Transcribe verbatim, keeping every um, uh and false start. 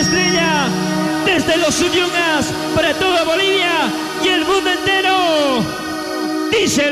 estrella desde los Uyungas para toda Bolivia y el mundo entero. Dice